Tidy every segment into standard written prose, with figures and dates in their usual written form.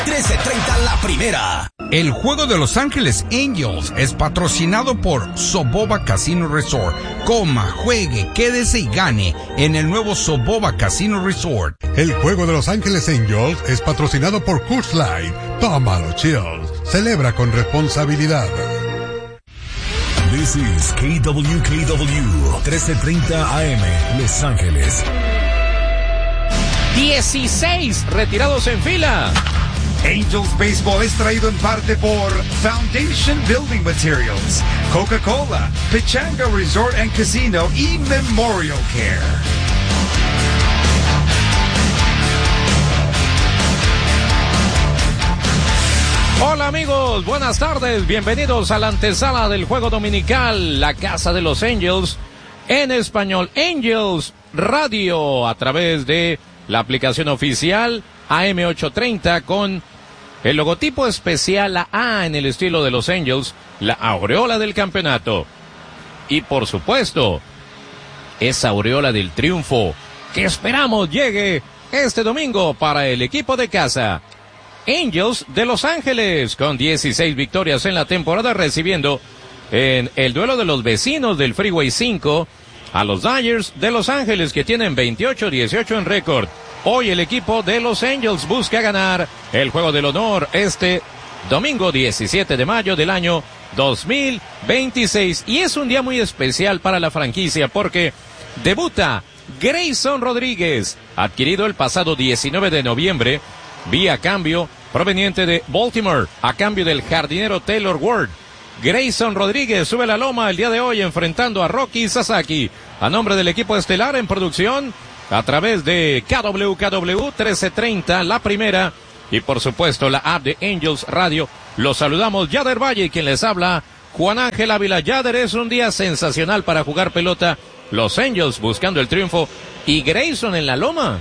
13:30 la primera. El juego de Los Ángeles Angels es patrocinado por Soboba Casino Resort. Coma, juegue, quédese y gane en el nuevo Soboba Casino Resort. El juego de Los Ángeles Angels es patrocinado por Coors Light. Tómalo, chills. Celebra con responsabilidad. This is KWKW 13:30 AM Los Ángeles. 16 retirados en fila. Angels Baseball es traído en parte por Foundation Building Materials, Coca-Cola, Pechanga Resort and Casino y Memorial Care. Hola amigos, buenas tardes, bienvenidos a la antesala del juego dominical, la casa de los Angels, en español, Angels Radio, a través de la aplicación oficial AM830 con el logotipo especial, la A en el estilo de los Angels, la aureola del campeonato. Y por supuesto, esa aureola del triunfo que esperamos llegue este domingo para el equipo de casa. Angels de Los Ángeles, con 16 victorias en la temporada, recibiendo en el duelo de los vecinos del Freeway 5 a los Dodgers de Los Ángeles, que tienen 28-18 en récord. Hoy el equipo de Los Angels busca ganar el Juego del Honor este domingo 17 de mayo del año 2026. Y es un día muy especial para la franquicia porque debuta Grayson Rodríguez, adquirido el pasado 19 de noviembre, vía cambio proveniente de Baltimore, a cambio del jardinero Taylor Ward. Grayson Rodríguez sube la loma el día de hoy enfrentando a Rocky Sasaki. A nombre del equipo estelar en producción, a través de KWKW 1330, la primera, y por supuesto la app de Angels Radio, los saludamos Yader Valle, quien les habla, Juan Ángel Ávila. Yader, es un día sensacional para jugar pelota, los Angels buscando el triunfo, y Grayson en la loma.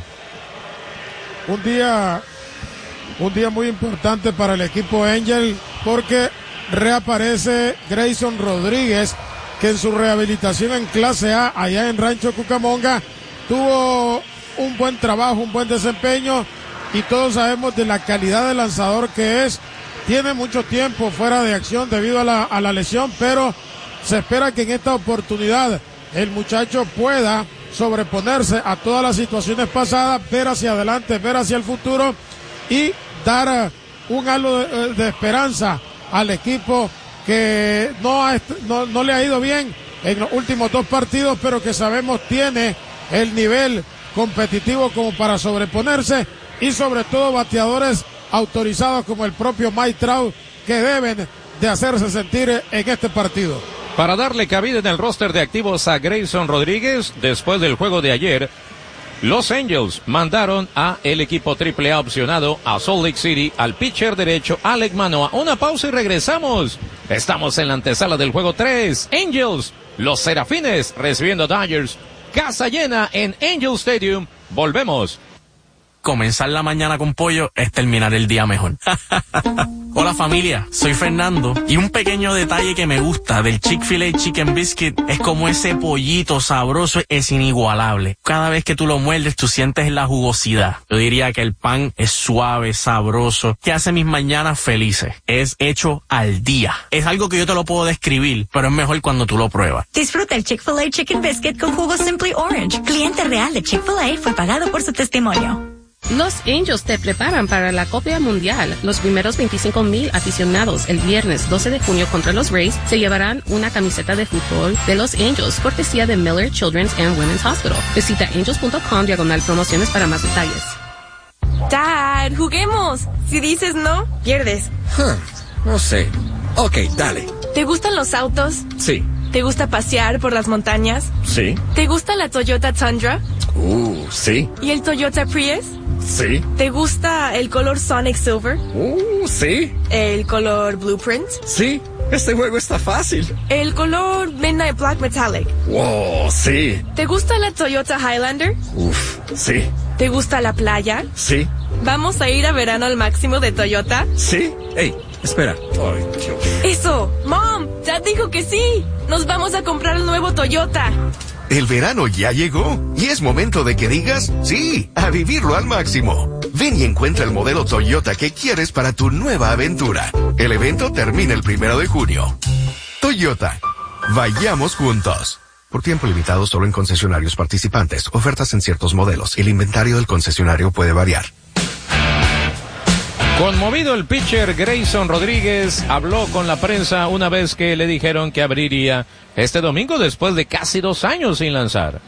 Un día muy importante para el equipo Angel, porque reaparece Grayson Rodríguez, que en su rehabilitación en clase A, allá en Rancho Cucamonga, tuvo un buen trabajo, un buen desempeño, y todos sabemos de la calidad de lanzador que es. Tiene mucho tiempo fuera de acción debido a la lesión, pero se espera que en esta oportunidad el muchacho pueda sobreponerse a todas las situaciones pasadas, ver hacia adelante, ver hacia el futuro y dar un halo de esperanza al equipo que no le ha ido bien en los últimos 2 partidos, pero que sabemos tiene el nivel competitivo como para sobreponerse, y sobre todo bateadores autorizados como el propio Mike Trout, que deben de hacerse sentir en este partido. Para darle cabida en el roster de activos a Grayson Rodríguez, después del juego de ayer, los Angels mandaron a el equipo AAA opcionado a Salt Lake City al pitcher derecho Alek Manoah. Una pausa y regresamos. Estamos en la antesala del juego 3. Angels, los Serafines recibiendo a Dodgers. Casa llena en Angel Stadium. Volvemos. Comenzar la mañana con pollo es terminar el día mejor. Hola familia, soy Fernando, y un pequeño detalle que me gusta del Chick-fil-A Chicken Biscuit es como ese pollito sabroso es inigualable. Cada vez que tú lo muerdes, tú sientes la jugosidad. Yo diría que el pan es suave, sabroso, que hace mis mañanas felices. Es hecho al día. Es algo que yo te lo puedo describir, pero es mejor cuando tú lo pruebas. Disfruta el Chick-fil-A Chicken Biscuit con jugo Simply Orange. Cliente real de Chick-fil-A fue pagado por su testimonio. Los Angels te preparan para la Copa Mundial. Los primeros 25,000 aficionados el viernes 12 de junio contra los Rays se llevarán una camiseta de fútbol de los Angels, cortesía de Miller Children's and Women's Hospital. Visita angels.com/promociones para más detalles. Dad, juguemos. Si dices no, pierdes. No sé. Ok, dale. ¿Te gustan los autos? Sí. ¿Te gusta pasear por las montañas? Sí. ¿Te gusta la Toyota Tundra? Sí. ¿Y el Toyota Prius? Sí. ¿Te gusta el color Sonic Silver? Sí. ¿El color Blueprint? Sí. Este juego está fácil. ¿El color Midnight Black Metallic? Wow, sí. ¿Te gusta la Toyota Highlander? Sí. ¿Te gusta la playa? Sí. ¿Vamos a ir a verano al máximo de Toyota? Sí. Hey, espera. Ay, Dios. ¡Eso! ¡Mom! Dad dijo que sí. Nos vamos a comprar el nuevo Toyota. El verano ya llegó y es momento de que digas sí a vivirlo al máximo. Ven y encuentra el modelo Toyota que quieres para tu nueva aventura. El evento termina el 1 de junio. Toyota, vayamos juntos. Por tiempo limitado solo en concesionarios participantes. Ofertas en ciertos modelos. El inventario del concesionario puede variar. Conmovido, el pitcher Grayson Rodríguez habló con la prensa una vez que le dijeron que abriría este domingo después de casi 2 años sin lanzar.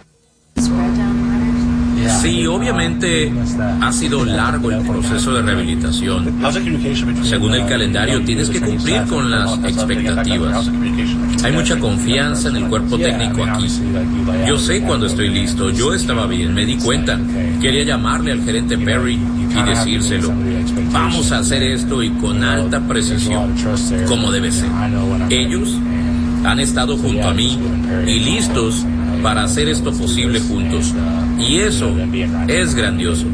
Sí, obviamente ha sido largo el proceso de rehabilitación. Según el calendario, tienes que cumplir con las expectativas. Hay mucha confianza en el cuerpo técnico aquí. Yo sé cuando estoy listo. Yo estaba bien, me di cuenta. Quería llamarle al gerente Perry y decírselo. Vamos a hacer esto y con alta precisión, como debe ser. Ellos han estado junto a mí y listos para hacer esto posible juntos. Y eso es grandioso.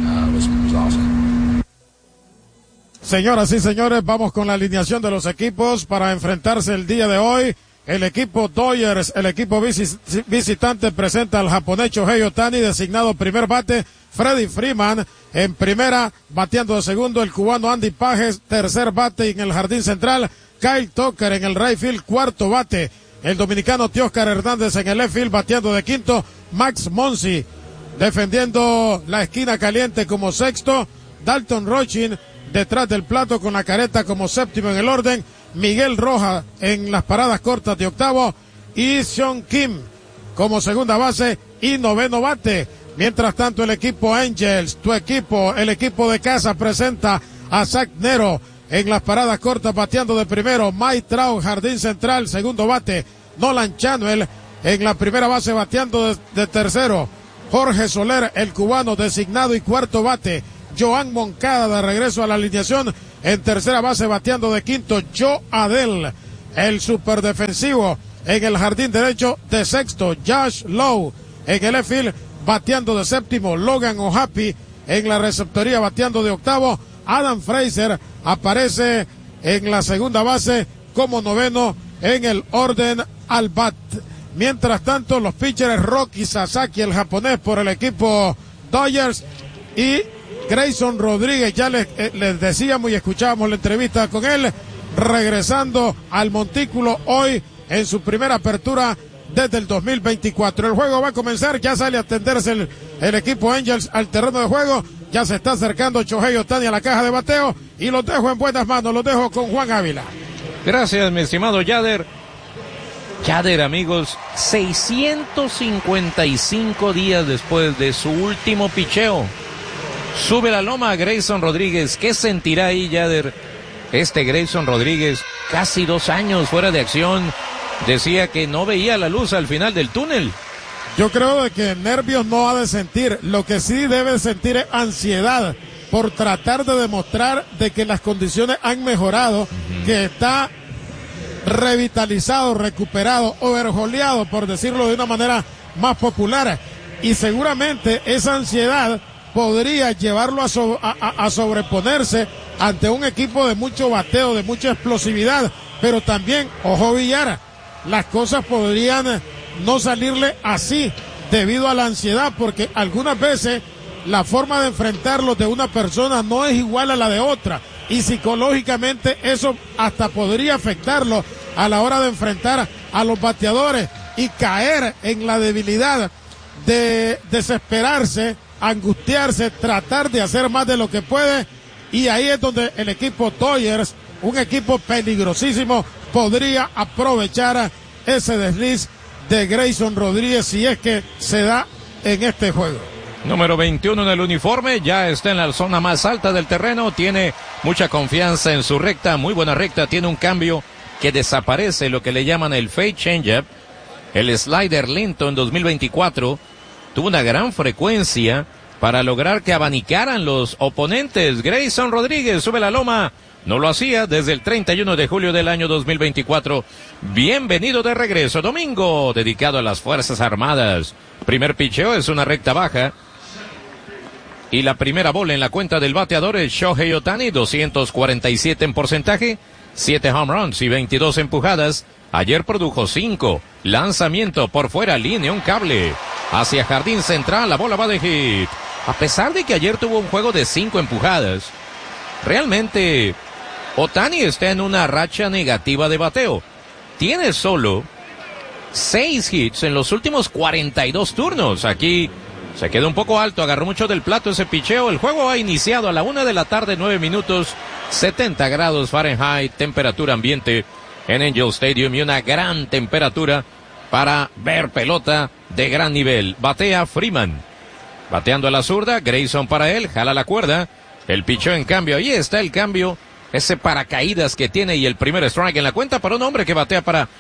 Señoras y señores, vamos con la alineación de los equipos para enfrentarse el día de hoy. El equipo Dodgers, el equipo visitante, presenta al japonés Shohei Ohtani, designado primer bate. Freddie Freeman en primera, bateando de segundo. El cubano Andy Pages, tercer bate en el jardín central. Kyle Tucker en el right field, cuarto bate. El dominicano Teóscar Hernández en el left field, bateando de quinto. Max Muncy defendiendo la esquina caliente como sexto. Dalton Rochin detrás del plato con la careta como séptimo en el orden. Miguel Rojas en las paradas cortas de octavo. Y Sean Kim como segunda base y noveno bate. Mientras tanto, el equipo Angels, tu equipo, el equipo de casa, presenta a Zach Nero en las paradas cortas, bateando de primero. Mike Trout, jardín central, segundo bate. Nolan Chanuel en la primera base, bateando de tercero. Jorge Soler, el cubano, designado y cuarto bate. Joan Moncada, de regreso a la alineación, en tercera base, bateando de quinto. Joe Adell, el superdefensivo, en el jardín derecho, de sexto. Josh Lowe en el left field, bateando de séptimo. Logan O'Happy en la receptoría, bateando de octavo. Adam Frazier aparece en la segunda base como noveno en el orden al bat. Mientras tanto, los pitchers Rocky Sasaki, el japonés, por el equipo Dodgers, y Grayson Rodríguez, ya les decíamos y escuchábamos la entrevista con él, regresando al montículo hoy en su primera apertura desde el 2024. El juego va a comenzar, ya sale a atenderse el equipo Angels al terreno de juego, ya se está acercando Shohei Ohtani a la caja de bateo y los dejo en buenas manos, los dejo con Juan Ávila. Gracias, mi estimado Yader. Yader, amigos, 655 días después de su último picheo, sube la loma a Grayson Rodríguez. ¿Qué sentirá ahí, Yader? Este Grayson Rodríguez, casi 2 años fuera de acción, decía que no veía la luz al final del túnel. Yo creo de que nervios no ha de sentir, lo que sí debe sentir es ansiedad por tratar de demostrar de que las condiciones han mejorado, que está revitalizado, recuperado, overjoleado, por decirlo de una manera más popular, y seguramente esa ansiedad podría llevarlo a sobreponerse ante un equipo de mucho bateo, de mucha explosividad, pero también, ojo Villara, las cosas podrían no salirle así debido a la ansiedad, porque algunas veces la forma de enfrentarlo de una persona no es igual a la de otra, y psicológicamente eso hasta podría afectarlo a la hora de enfrentar a los bateadores y caer en la debilidad de desesperarse, angustiarse, tratar de hacer más de lo que puede, y ahí es donde el equipo Dodgers, un equipo peligrosísimo, podría aprovechar ese desliz de Grayson Rodríguez si es que se da en este juego. Número 21 en el uniforme, ya está en la zona más alta del terreno, tiene mucha confianza en su recta, muy buena recta, tiene un cambio que desaparece, lo que le llaman el fade changeup, el slider lento en 2024, tuvo una gran frecuencia para lograr que abanicaran los oponentes. Grayson Rodríguez sube la loma, no lo hacía desde el 31 de julio del año 2024. Bienvenido de regreso, domingo dedicado a las Fuerzas Armadas. Primer picheo es una recta baja. Y la primera bola en la cuenta del bateador es Shohei Ohtani, 247 en porcentaje, 7 home runs y 22 empujadas. Ayer produjo 5. Lanzamiento por fuera, línea, un cable. Hacia jardín central, la bola va de hit. A pesar de que ayer tuvo un juego de 5 empujadas, realmente Ohtani está en una racha negativa de bateo. Tiene solo 6 hits en los últimos 42 turnos. Aquí se quedó un poco alto, agarró mucho del plato ese picheo. El juego ha iniciado a la 1 de la tarde, 9 minutos, 70 grados Fahrenheit, temperatura ambiente en Angel Stadium y una gran temperatura para ver pelota de gran nivel. Batea Freeman. Bateando a la zurda, Grayson para él, jala la cuerda. El picheo en cambio, ahí está el cambio. Ese paracaídas que tiene y el primer strike en la cuenta para un hombre que batea para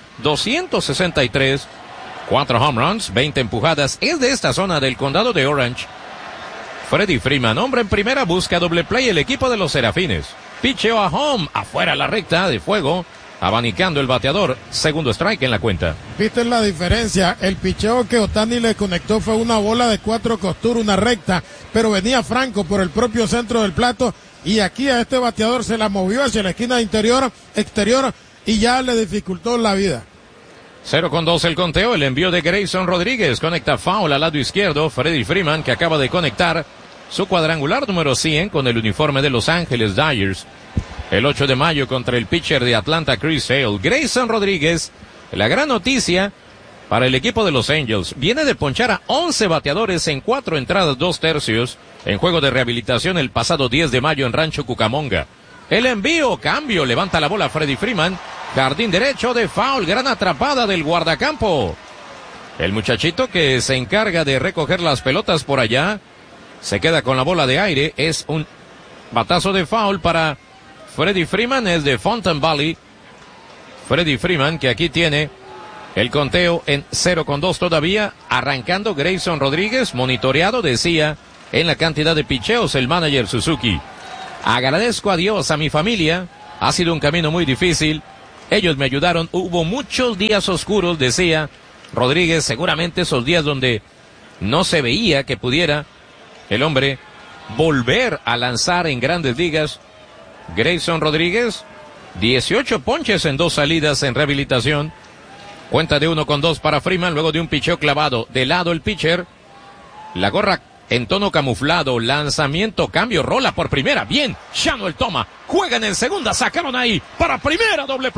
263. 4 home runs, 20 empujadas. Es de esta zona del condado de Orange. Freddie Freeman, hombre en primera, busca doble play el equipo de los Serafines. Picheo a home, afuera la recta de fuego. Abanicando el bateador, segundo strike en la cuenta. ¿Viste la diferencia? El picheo que Ohtani le conectó fue una bola de 4 costuras, una recta, pero venía franco por el propio centro del plato y aquí a este bateador se la movió hacia la esquina exterior y ya le dificultó la vida. 0-2 el conteo, el envío de Grayson Rodríguez, conecta foul al lado izquierdo. Freddie Freeman, que acaba de conectar su cuadrangular número 100 con el uniforme de Los Ángeles Dodgers. El 8 de mayo contra el pitcher de Atlanta, Chris Sale. Grayson Rodríguez, la gran noticia para el equipo de los Angels. Viene de ponchar a 11 bateadores en 4 entradas, 2 tercios, en juego de rehabilitación el pasado 10 de mayo en Rancho Cucamonga. El envío, cambio, levanta la bola Freddie Freeman. Jardín derecho de foul, gran atrapada del guardacampo. El muchachito que se encarga de recoger las pelotas por allá, se queda con la bola de aire. Es un batazo de foul para Freddie Freeman, es de Fountain Valley. Freddie Freeman, que aquí tiene el conteo en 0-2 todavía, arrancando Grayson Rodríguez, monitoreado, decía, en la cantidad de picheos el manager Suzuki. Agradezco a Dios, a mi familia, ha sido un camino muy difícil, ellos me ayudaron, hubo muchos días oscuros, decía Rodríguez, seguramente esos días donde no se veía que pudiera el hombre volver a lanzar en grandes ligas. Grayson Rodríguez, 18 ponches en 2 salidas en rehabilitación. Cuenta de 1-2 para Freeman, luego de un picheo clavado. De lado el pitcher. La gorra en tono camuflado. Lanzamiento, cambio, rola por primera. Bien, Shanuel toma. Juegan en segunda, sacaron ahí. Para primera, doble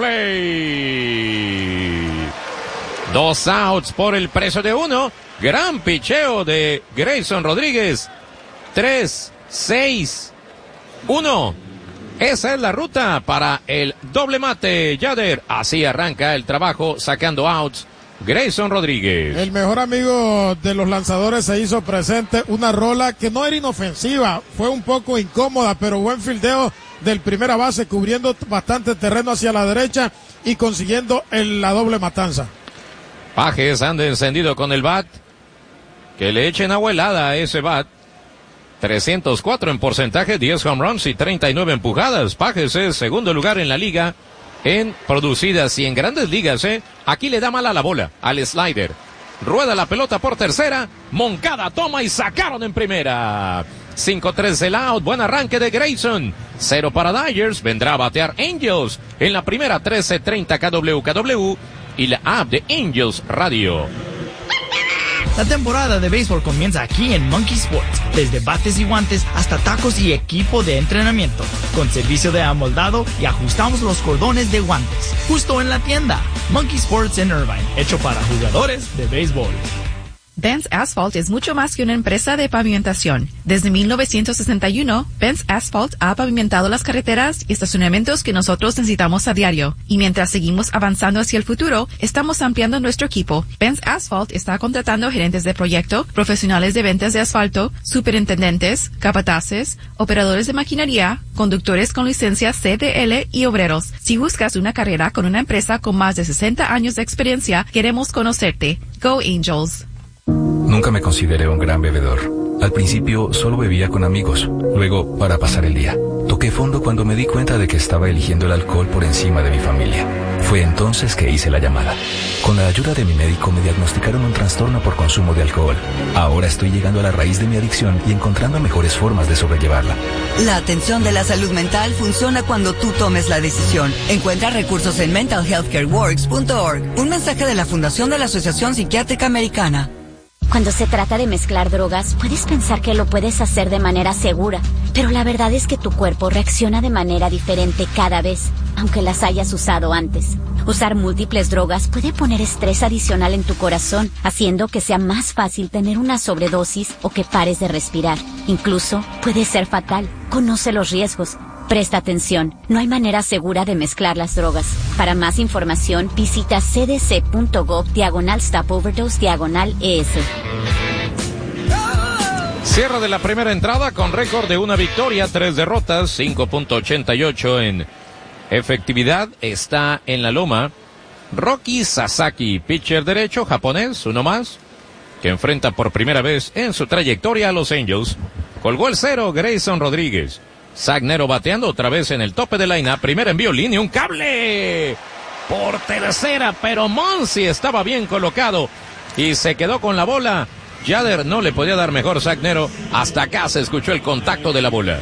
play. 2 outs por el precio de 1. Gran picheo de Grayson Rodríguez. 3, 6, 1. Esa es la ruta para el doble mate, Yader. Así arranca el trabajo, sacando outs Grayson Rodríguez. El mejor amigo de los lanzadores se hizo presente. Una rola que no era inofensiva, fue un poco incómoda, pero buen fildeo del primera base, cubriendo bastante terreno hacia la derecha y consiguiendo la doble matanza. Pajes anda encendido con el bat. Que le echen agua helada a ese bat. 304 en porcentaje, 10 home runs y 39 empujadas. Pajes es segundo lugar en la liga en producidas y en grandes ligas, Aquí le da mala la bola al slider. Rueda la pelota por tercera. Moncada toma y sacaron en primera. 5-3 el out. Buen arranque de Grayson. 0 para Dodgers. Vendrá a batear Angels en la primera. 13:30 KWKW y la app de Angels Radio. La temporada de béisbol comienza aquí en Monkey Sports, desde bates y guantes hasta tacos y equipo de entrenamiento, con servicio de amoldado y ajustamos los cordones de guantes, justo en la tienda. Monkey Sports en Irvine, hecho para jugadores de béisbol. Benz Asphalt es mucho más que una empresa de pavimentación. Desde 1961, Benz Asphalt ha pavimentado las carreteras y estacionamientos que nosotros necesitamos a diario. Y mientras seguimos avanzando hacia el futuro, estamos ampliando nuestro equipo. Benz Asphalt está contratando gerentes de proyecto, profesionales de ventas de asfalto, superintendentes, capataces, operadores de maquinaria, conductores con licencia CDL y obreros. Si buscas una carrera con una empresa con más de 60 años de experiencia, queremos conocerte. Go Angels. Nunca me consideré un gran bebedor. Al principio solo bebía con amigos, luego para pasar el día. Toqué fondo cuando me di cuenta de que estaba eligiendo el alcohol por encima de mi familia. Fue entonces que hice la llamada. Con la ayuda de mi médico me diagnosticaron un trastorno por consumo de alcohol. Ahora estoy llegando a la raíz de mi adicción y encontrando mejores formas de sobrellevarla. La atención de la salud mental funciona cuando tú tomes la decisión. Encuentra recursos en mentalhealthcareworks.org. Un mensaje de la Fundación de la Asociación Psiquiátrica Americana. Cuando se trata de mezclar drogas, puedes pensar que lo puedes hacer de manera segura, pero la verdad es que tu cuerpo reacciona de manera diferente cada vez, aunque las hayas usado antes. Usar múltiples drogas puede poner estrés adicional en tu corazón, haciendo que sea más fácil tener una sobredosis o que pares de respirar. Incluso puede ser fatal. Conoce los riesgos. Presta atención, no hay manera segura de mezclar las drogas. Para más información, visita cdc.gov/stopoverdose/ES. Cierre de la primera entrada con récord de 1 victoria, 3 derrotas, 5.88 en efectividad. Está en la loma Roki Sasaki, pitcher derecho japonés, uno más, que enfrenta por primera vez en su trayectoria a los Angels. Colgó el 0 Grayson Rodríguez. Zach Nero bateando otra vez en el tope de line. Primer envío, línea, un cable por tercera, pero Monsi estaba bien colocado y se quedó con la bola. Yader no le podía dar mejor. Zach Nero, hasta acá se escuchó el contacto de la bola.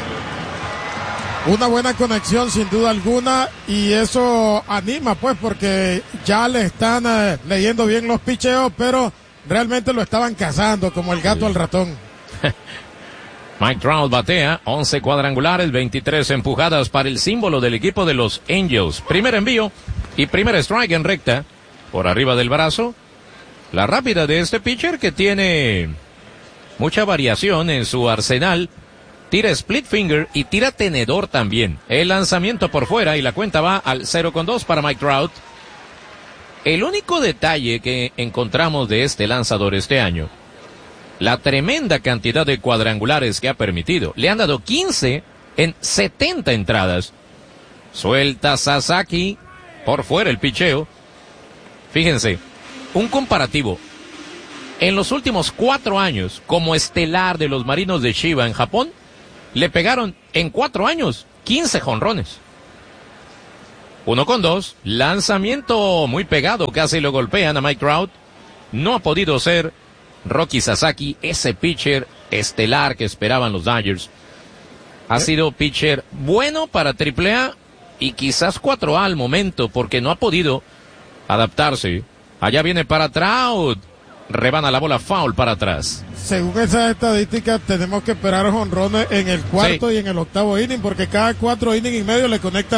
Una buena conexión sin duda alguna, y eso anima pues, porque ya le están leyendo bien los picheos, pero realmente lo estaban cazando como el gato al ratón. Mike Trout batea, 11 cuadrangulares, 23 empujadas para el símbolo del equipo de los Angels. Primer envío y primer strike en recta, por arriba del brazo. La rápida de este pitcher, que tiene mucha variación en su arsenal. Tira split finger y tira tenedor también. El lanzamiento por fuera y la cuenta va al 0-2 para Mike Trout. El único detalle que encontramos de este lanzador este año, la tremenda cantidad de cuadrangulares que ha permitido. Le han dado 15 en 70 entradas. Suelta Sasaki por fuera el picheo. Fíjense, un comparativo. En los últimos 4 años, como estelar de los Marinos de Chiba en Japón, le pegaron en 4 años 15 jonrones. 1-2, lanzamiento muy pegado, casi lo golpean a Mike Trout. No ha podido ser Roki Sasaki ese pitcher estelar que esperaban los Dodgers. Ha sido pitcher bueno para AAA y quizás 4A al momento, porque no ha podido adaptarse. Allá viene para Trout. Rebana la bola, foul para atrás. Según esas estadísticas, tenemos que esperar jonrones en el cuarto y en el octavo inning, porque cada 4 innings y medio le conectan